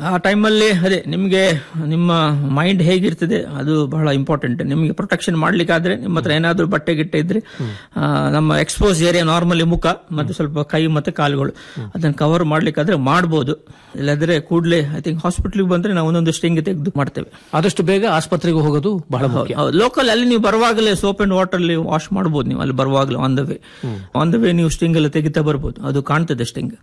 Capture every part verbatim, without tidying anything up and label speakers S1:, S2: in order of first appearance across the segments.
S1: ಆ ಟೈಮಲ್ಲಿ ಅದೇ ನಿಮಗೆ ನಿಮ್ಮ ಮೈಂಡ್ ಹೇಗಿರ್ತದೆ ಅದು ಬಹಳ ಇಂಪಾರ್ಟೆಂಟ್. ನಿಮಗೆ ಪ್ರೊಟೆಕ್ಷನ್ ಮಾಡ್ಲಿಕ್ಕಾದ್ರೆ ನಿಮ್ಮ ಹತ್ರ ಏನಾದ್ರು ಬಟ್ಟೆ ಗಿಟ್ಟೆ ಇದ್ರೆ ನಮ್ಮ ಎಕ್ಸ್ಪೋಸ್ ಏರಿಯಾ ನಾರ್ಮಲಿ ಮುಖ ಮತ್ತೆ ಸ್ವಲ್ಪ ಕೈ ಮತ್ತೆ ಕಾಲುಗಳು ಅದನ್ನ ಕವರ್ ಮಾಡ್ಲಿಕ್ಕಾದ್ರೆ ಮಾಡಬಹುದು. ಇಲ್ಲಾದ್ರೆ ಕೂಡಲೇ ಐ ಥಿಂಕ್ ಹಾಸ್ಪಿಟಲ್ಗೆ ಬಂದ್ರೆ ನಾವು ಒಂದೊಂದು ಸ್ಟಿಂಗ್ ತೆಗೆದು ಮಾಡ್ತೇವೆ.
S2: ಆದಷ್ಟು ಬೇಗ ಆಸ್ಪತ್ರೆಗೆ ಹೋಗೋದು ಬಹಳ ಮುಖ್ಯ.
S1: ಲೋಕಲ್ ಅಲ್ಲಿ ನೀವು ಬರುವಾಗಲೇ ಸೋಪ್ ಅಂಡ್ ವಾಟರ್ ಅಲ್ಲಿ ವಾಶ್ ಮಾಡಬಹುದು. ನೀವು ಅಲ್ಲಿ ಬರುವಾಗಲೇ on the way on the way ನೀವು ಸ್ಟಿಂಗ್ ಎಲ್ಲ ತೆಗಿತಾ ಬರ್ಬೋದು. ಅದು ಕಾಣ್ತದೆ ಸ್ಟಿಂಗ್.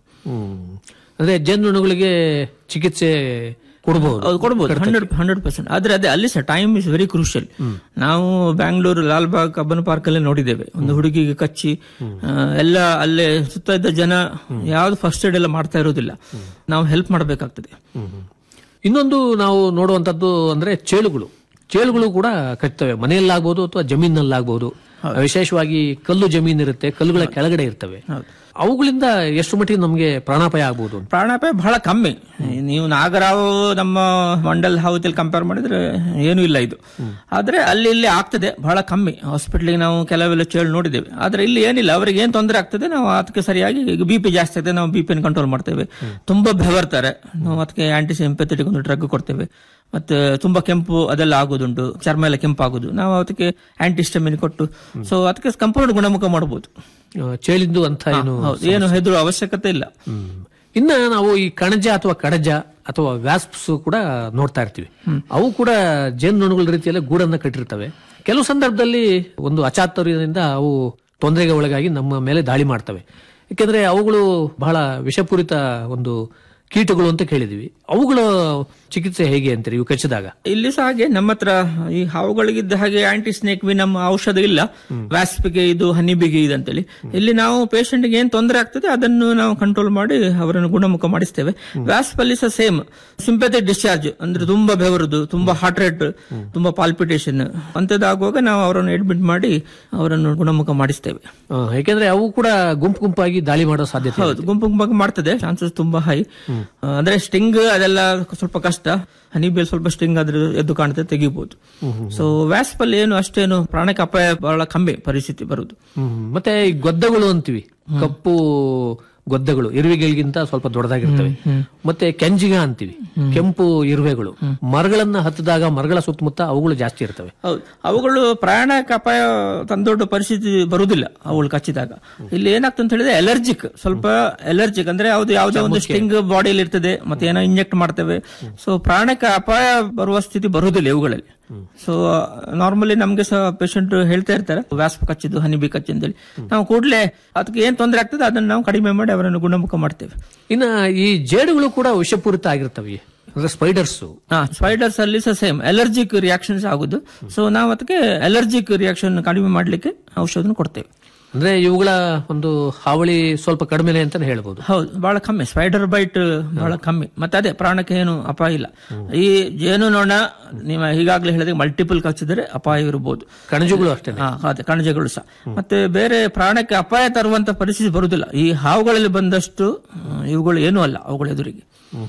S2: ಅಂದ್ರೆ ಜೇನುನೊಣಗಳಿಗೆ ಚಿಕಿತ್ಸೆ ಕೊಡಬಹುದು
S1: ಕೊಡಬಹುದು ಹಂಡ್ರೆಡ್ ಹಂಡ್ರೆಡ್ ಪರ್ಸೆಂಟ್. ಆದ್ರೆ ಅದೇ ಅಲ್ಲಿ ಸಹ ಟೈಮ್ ಇಸ್ ವೆರಿ ಕ್ರೂಷಿಯಲ್. ನಾವು ಬ್ಯಾಂಗ್ಳೂರು ಲಾಲ್ಬಾಗ್ ಕಬ್ಬನ್ ಪಾರ್ಕ್ ಅಲ್ಲೇ ನೋಡಿದ್ದೇವೆ. ಒಂದು ಹುಡುಗಿಗೆ ಕಚ್ಚಿ ಎಲ್ಲ ಅಲ್ಲೇ ಸುತ್ತ ಇದ್ದ ಜನ ಯಾವ್ದು ಫಸ್ಟ್ ಏಡ್ ಎಲ್ಲ ಮಾಡ್ತಾ ಇರೋದಿಲ್ಲ. ನಾವು ಹೆಲ್ಪ್ ಮಾಡಬೇಕಾಗ್ತದೆ.
S2: ಇನ್ನೊಂದು ನಾವು ನೋಡುವಂತದ್ದು ಅಂದ್ರೆ ಚೇಳುಗಳು. ಚೇಳುಗಳು ಕೂಡ ಕಚ್ತವೆ, ಮನೆಯಲ್ಲಾಗಬಹುದು ಅಥವಾ ಜಮೀನಲ್ಲಾಗಬಹುದು. ವಿಶೇಷವಾಗಿ ಕಲ್ಲು ಜಮೀನು ಇರುತ್ತೆ, ಕಲ್ಲುಗಳ ಕೆಳಗಡೆ ಇರ್ತವೆ. ಅವುಗಳಿಂದ ಎಷ್ಟು ಮಟ್ಟಿಗೆ ನಮಗೆ ಪ್ರಾಣಾಪಾಯ ಆಗಬಹುದು?
S1: ಪ್ರಾಣಾಪಾಯ ಬಹಳ ಕಮ್ಮಿ. ನೀವು ನಾಗರಾವ್ ನಮ್ಮ ಮಂಡಲ್ ಹಾವತಿಯಲ್ಲಿ ಕಂಪೇರ್ ಮಾಡಿದ್ರೆ ಏನೂ ಇಲ್ಲ ಇದು. ಆದ್ರೆ ಅಲ್ಲಿ ಇಲ್ಲಿ ಆಗ್ತದೆ ಬಹಳ ಕಮ್ಮಿ. ಹಾಸ್ಪಿಟ್ಲಿಗೆ ನಾವು ಕೆಲವೆಲ್ಲ ಚೇಳು ನೋಡಿದ್ದೇವೆ. ಆದ್ರೆ ಇಲ್ಲಿ ಏನಿಲ್ಲ, ಅವರಿಗೆ ಏನ್ ತೊಂದರೆ ಆಗ್ತದೆ ನಾವು ಅದಕ್ಕೆ ಸರಿಯಾಗಿ ಬಿ ಪಿ ಜಾಸ್ತಿ ಆಗ್ತದೆ, ನಾವು ಬಿ ಪಿನ ಕಂಟ್ರೋಲ್ ಮಾಡ್ತೇವೆ. ತುಂಬಾ ಬೆವರ್ತಾರೆ, ನಾವು ಅದಕ್ಕೆ ಆಂಟಿ ಸಿಂಪೆಥೆಟಿಕ್ ಒಂದು ಡ್ರಗ್ ಕೊಡ್ತೇವೆ. ಮತ್ತೆ ತುಂಬಾ ಕೆಂಪು ಅದೆಲ್ಲ ಆಗೋದುಂಟು, ಚರ್ಮ ಎಲ್ಲ ಕೆಂಪಾಗೋದು, ನಾವು ಅದಕ್ಕೆ ಆಂಟಿಸ್ಟಮಿನ್ ಕೊಟ್ಟು ಸೊ ಅದಕ್ಕೆ ಸಂಪೂರ್ಣ ಗುಣಮುಖ ಮಾಡಬಹುದು.
S2: ಚೇಳಿದ್ದು ಅಂತ
S1: ಏನು ಹೆದರುವ ಅವಶ್ಯಕತೆ ಇಲ್ಲ.
S2: ಇನ್ನ ನಾವು ಈ ಕಣಜ ಅಥವಾ ಕಡಜ ಅಥವಾ ವ್ಯಾಸ್ಪ್ಸ್ ಕೂಡ ನೋಡ್ತಾ ಇರ್ತೀವಿ. ಅವು ಕೂಡ ಜೇನುನೊಣಗಳ ರೀತಿಯಲ್ಲಿ ಗೂಡನ್ನ ಕಟ್ಟಿರ್ತವೆ. ಕೆಲವು ಸಂದರ್ಭದಲ್ಲಿ ಒಂದು ಅಚಾತುರ್ಯದಿಂದ ಅವು ತೊಂದರೆಗೆ ಒಳಗಾಗಿ ನಮ್ಮ ಮೇಲೆ ದಾಳಿ ಮಾಡ್ತವೆ. ಯಾಕೆಂದ್ರೆ ಅವುಗಳು ಬಹಳ ವಿಷಪೂರಿತ ಒಂದು ಕೀಟಗಳು ಅಂತ ಕೇಳಿದೀವಿ. ಅವುಗಳ ಚಿಕಿತ್ಸೆ ಹೇಗೆ ಅಂತೀರಿ ಇವು ಕಚ್ಚಿದಾಗ?
S1: ಇಲ್ಲಿ ಸಹ ಹಾಗೆ ನಮ್ಮ ಹತ್ರ ಈ ಹಾವುಗಳಿಗಿದ್ದ ಹಾಗೆ ಆಂಟಿ ಸ್ನೇಕ್ ವಿನಮ್ ಔಷಧ ಇಲ್ಲ. ವ್ಯಾಸ್ಪಿಗೆ ಇದು ಹನಿಬಿಗೆ ಇದು ಅಂತೇಳಿ ಇಲ್ಲಿ ನಾವು ಪೇಷಂಟ್ ಗೆ ಏನ್ ತೊಂದರೆ ಆಗ್ತದೆ ಅದನ್ನು ನಾವು ಕಂಟ್ರೋಲ್ ಮಾಡಿ ಅವರನ್ನು ಗುಣಮುಖ ಮಾಡಿಸ್ತೇವೆ. ವ್ಯಾಸ್ಪ್ ಅಲ್ಲಿ ಸಹ ಸೇಮ್ ಸಿಂಪೆಥೆಟಿಕ್ ಡಿಸ್ಚಾರ್ಜ್, ಅಂದ್ರೆ ತುಂಬಾ ಬೆವರುದು, ತುಂಬಾ ಹಾರ್ಟ್ ರೇಟ್, ತುಂಬಾ ಪಾಲ್ಪಿಟೇಷನ್ ಅಂತದಾಗುವಾಗ ನಾವು ಅವರನ್ನು ಅಡ್ಮಿಟ್ ಮಾಡಿ ಅವರನ್ನು ಗುಣಮುಖ ಮಾಡಿಸ್ತೇವೆ.
S2: ಯಾಕೆಂದ್ರೆ ಅವು ಕೂಡ ಗುಂಪು ಗುಂಪಾಗಿ ದಾಳಿ ಮಾಡೋ ಸಾಧ್ಯತೆ.
S1: ಹೌದು, ಗುಂಪು ಗುಂಪಾಗಿ ಮಾಡ್ತದೆ, ಚಾನ್ಸಸ್ ತುಂಬಾ ಹೈ. ಅಂದ್ರೆ ಸ್ಟಿಂಗ್ ಅದೆಲ್ಲ ಸ್ವಲ್ಪ ಕಷ್ಟ. ಹನಿಬೇಲ್ ಸ್ವಲ್ಪ ಸ್ಟಿಂಗ್ ಆದ್ರೆ ಎದ್ದು ಕಾಣುತ್ತೆ, ತೆಗಿಬಹುದು. ಸೊ ವ್ಯಾಸ್ಪ್ ಅಲ್ಲಿ ಏನು ಅಷ್ಟೇನು ಪ್ರಾಣಕ್ಕೆ ಅಪಾಯ ಬಹಳ ಕಮ್ಮಿ ಪರಿಸ್ಥಿತಿ ಬರುದು.
S2: ಮತ್ತೆ ಈ ಗೊದ್ದಗಳು ಅಂತೀವಿ, ಕಪ್ಪು ಗೊದ್ದಗಳು ಇರುವೆಗಳಿಗಿಂತ ಸ್ವಲ್ಪ ದೊಡ್ಡದಾಗಿರ್ತವೆ. ಮತ್ತೆ ಕೆಂಜಿಗ ಅಂತೀವಿ, ಕೆಂಪು ಇರುವೆಗಳು. ಮರಗಳನ್ನ ಹತ್ತಿದಾಗ ಮರಗಳ ಸುತ್ತಮುತ್ತ ಅವುಗಳು ಜಾಸ್ತಿ ಇರ್ತವೆ.
S1: ಹೌದು, ಅವುಗಳು ಪ್ರಾಣಕ್ಕೆ ಅಪಾಯ ತಂದೊಡ್ಡ ಪರಿಸ್ಥಿತಿ ಬರುವುದಿಲ್ಲ ಅವುಗಳು ಕಚ್ಚಿದಾಗ. ಇಲ್ಲಿ ಏನಾಗ್ತದೆ ಅಂತ ಹೇಳಿದ್ರೆ ಅಲರ್ಜಿಕ್, ಸ್ವಲ್ಪ ಅಲರ್ಜಿಕ್ ಅಂದ್ರೆ ಯಾವ್ದು ಯಾವುದೇ ಒಂದು ಸ್ಟಿಂಗ್ ಬಾಡಿಯಲ್ಲಿ ಇರ್ತದೆ, ಮತ್ತೆ ಏನೋ ಇಂಜೆಕ್ಟ್ ಮಾಡ್ತೇವೆ. ಸೊ ಪ್ರಾಣಕ್ಕೆ ಅಪಾಯ ಬರುವ ಸ್ಥಿತಿ ಬರುವುದಿಲ್ಲ ಇವುಗಳಲ್ಲಿ. ಸೊ ನಾರ್ಮಲಿ ನಮ್ಗೆ ಸಹ ಪೇಷಂಟ್ ಹೇಳ್ತಾ ಇರ್ತಾರೆ ವ್ಯಾಸ್ಪ್ ಕಚ್ಚಿದ್ದು, ಹನಿಬಿ ಕಚ್ಚಿ ಅಂತೇಳಿ. ನಾವು ಕೂಡಲೇ ಅದಕ್ಕೆ ಏನ್ ತೊಂದರೆ ಆಗ್ತದೆ ಅದನ್ನು ನಾವು ಕಡಿಮೆ ಮಾಡಿ ಅವರನ್ನು ಗುಣಮುಖ ಮಾಡ್ತೇವೆ.
S2: ಇನ್ನ ಈ ಜೇಡುಗಳು ಕೂಡ ವಿಷಪೂರಿತ ಆಗಿರ್ತವೆ, ಅಂದ್ರೆ ಸ್ಪೈಡರ್ಸ್.
S1: ಸ್ಪೈಡರ್ಸ್ ಅಲ್ಲಿ ಸಹ ಸೇಮ್ ಅಲರ್ಜಿಕ್ ರಿಯಾಕ್ಷನ್ಸ್ ಆಗುದು. ಸೊ ನಾವು ಅದಕ್ಕೆ ಅಲರ್ಜಿಕ್ ರಿಯಾಕ್ಷನ್ ಕಡಿಮೆ ಮಾಡ್ಲಿಕ್ಕೆ ಔಷಧ ಕೊಡ್ತೇವೆ.
S2: ಅಂದ್ರೆ ಇವುಗಳ ಒಂದು ಹಾವಳಿ ಸ್ವಲ್ಪ ಕಡಿಮೆ ಅಂತ ಹೇಳ್ಬೋದು.
S1: ಹೌದು, ಬಹಳ ಕಮ್ಮಿ. ಸ್ಪೈಡರ್ ಬೈಟ್ ಬಹಳ ಕಮ್ಮಿ. ಮತ್ತೆ ಅದೇ ಪ್ರಾಣಕ್ಕೆ ಏನು ಅಪಾಯ ಇಲ್ಲ. ಈ ಜೇನುನೊಣ ನೀವು ಈಗಾಗಲೇ ಹೇಳಿದ್ರೆ ಮಲ್ಟಿಪಲ್ ಕಚ್ಚಿದರೆ ಅಪಾಯ ಇರಬಹುದು.
S2: ಕಣಜಗಳು ಅಷ್ಟೇ.
S1: ಅದೇ ಕಣಜಗಳು ಸಹ. ಮತ್ತೆ ಬೇರೆ ಪ್ರಾಣಕ್ಕೆ ಅಪಾಯ ತರುವಂತ ಪರಿಸ್ಥಿತಿ ಬರುವುದಿಲ್ಲ. ಈ ಹಾವುಗಳಲ್ಲಿ ಬಂದಷ್ಟು ಇವುಗಳು ಏನೂ ಅಲ್ಲ ಅವುಗಳ ಎದುರಿಗೆ.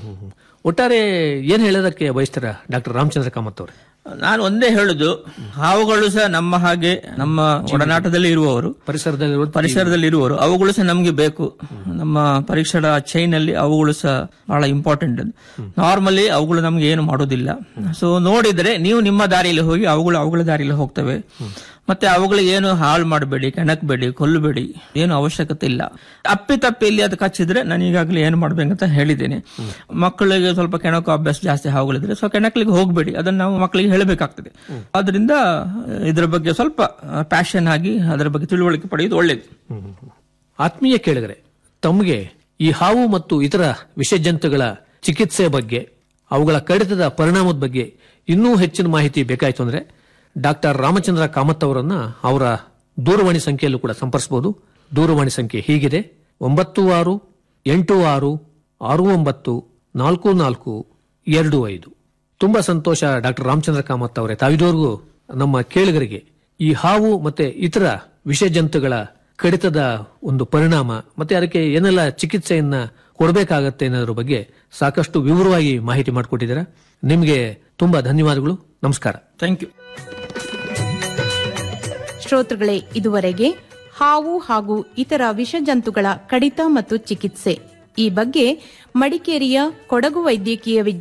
S2: ಒಟ್ಟಾರೆ ಏನ್ ಹೇಳೋದಕ್ಕೆ ಬಯಸ್ತಾರ ಡಾಕ್ಟರ್ ರಾಮಚಂದ್ರ ಕಾಮತ್ ಅವರೇ?
S1: ನಾನು ಒಂದೇ ಹೇಳುದು, ಹಾವುಗಳು ಸಹ ನಮ್ಮ ಹಾಗೆ ನಮ್ಮ ಒಡನಾಟದಲ್ಲಿ ಇರುವವರು,
S2: ಪರಿಸರದಲ್ಲಿ
S1: ಪರಿಸರದಲ್ಲಿ ಇರುವವರು. ಅವುಗಳು ಸಹ ನಮ್ಗೆ ಬೇಕು. ನಮ್ಮ ಪರೀಕ್ಷಾ ಚೈನ್ ಅಲ್ಲಿ ಅವುಗಳು ಸಹ ಬಹಳ ಇಂಪಾರ್ಟೆಂಟ್. ನಾರ್ಮಲಿ ಅವುಗಳು ನಮ್ಗೆ ಏನು ಮಾಡೋದಿಲ್ಲ. ಸೊ ನೋಡಿದ್ರೆ ನೀವು ನಿಮ್ಮ ದಾರಿಯಲ್ಲಿ ಹೋಗಿ, ಅವುಗಳು ಅವುಗಳ ದಾರಿಯಲ್ಲಿ ಹೋಗ್ತವೆ. ಮತ್ತೆ ಅವುಗಳಿಗೆ ಏನು ಹಾಳು ಮಾಡಬೇಡಿ, ಕೆಣಕಬೇಡಿ, ಕೊಲ್ಲಬೇಡಿ, ಏನು ಅವಶ್ಯಕತೆ ಇಲ್ಲ. ಅಪ್ಪಿ ತಪ್ಪಿ ಇಲ್ಲಿ ಅದು ಕಚ್ಚಿದ್ರೆ ನಾನು ಈಗಾಗಲೇ ಏನು ಮಾಡ್ಬೇಕಂತ ಹೇಳಿದ್ದೇನೆ. ಮಕ್ಕಳಿಗೆ ಸ್ವಲ್ಪ ಕೆಣಕು ಅಭ್ಯಾಸ ಜಾಸ್ತಿ ಹಾವುಗಳಿದ್ರೆ ಸೊ ಕೆಣಕಲಿಗೆ ಹೋಗ್ಬೇಡಿ, ಅದನ್ನ ನಾವು ಮಕ್ಕಳಿಗೆ ಹೇಳಬೇಕಾಗ್ತದೆ. ಆದ್ರಿಂದ ಇದರ ಬಗ್ಗೆ ಸ್ವಲ್ಪ ಪ್ಯಾಷನ್ ಆಗಿ ಅದರ ಬಗ್ಗೆ ತಿಳುವಳಿಕೆ ಪಡೆಯುವುದು ಒಳ್ಳೇದು.
S2: ಆತ್ಮೀಯ ಕೇಳಿದರೆ, ತಮಗೆ ಈ ಹಾವು ಮತ್ತು ಇತರ ವಿಷಜಂತುಗಳ ಚಿಕಿತ್ಸೆ ಬಗ್ಗೆ, ಅವುಗಳ ಕಡಿತದ ಪರಿಣಾಮದ ಬಗ್ಗೆ ಇನ್ನೂ ಹೆಚ್ಚಿನ ಮಾಹಿತಿ ಬೇಕಾಯಿತು ಅಂದ್ರೆ ಡಾಕ್ಟರ್ ರಾಮಚಂದ್ರ ಕಾಮತ್ ಅವರನ್ನ ಅವರ ದೂರವಾಣಿ ಸಂಖ್ಯೆಯಲ್ಲೂ ಕೂಡ ಸಂಪರ್ಸಬಹುದು. ದೂರವಾಣಿ ಸಂಖ್ಯೆ ಹೀಗಿದೆ: ಒಂಬತ್ತು ಆರು ಎಂಟು ಆರು ಆರು ಒಂಬತ್ತು ನಾಲ್ಕು ನಾಲ್ಕು ಎರಡು ಐದು. ತುಂಬಾ ಸಂತೋಷ ಡಾಕ್ಟರ್ ರಾಮಚಂದ್ರ ಕಾಮತ್ ಅವರೇ, ತಾವಿದವರೆಗೂ ನಮ್ಮ ಕೇಳುಗರಿಗೆ ಈ ಹಾವು ಮತ್ತೆ ಇತರ ವಿಷಜಂತುಗಳ ಕಡಿತದ ಒಂದು ಪರಿಣಾಮ ಮತ್ತೆ ಅದಕ್ಕೆ ಏನೆಲ್ಲ ಚಿಕಿತ್ಸೆಯನ್ನ ಕೊಡಬೇಕಾಗತ್ತೆ ಅನ್ನೋದ್ರ ಬಗ್ಗೆ ಸಾಕಷ್ಟು ವಿವರವಾಗಿ ಮಾಹಿತಿ ಮಾಡಿಕೊಟ್ಟಿದ್ದೀರಾ. ನಿಮಗೆ ತುಂಬಾ ಧನ್ಯವಾದಗಳು. ನಮಸ್ಕಾರ.
S1: Thank you.
S3: ಶ್ರೋತೃಗಳೇ, ಇದುವರೆಗೆ ಹಾವು ಹಾಗೂ ಇತರ ವಿಷಜಂತುಗಳ ಕಡಿತ ಮತ್ತು ಚಿಕಿತ್ಸೆ ಈ ಬಗ್ಗೆ ಮಡಿಕೇರಿಯ ಕೊಡಗು ವೈದ್ಯಕೀಯ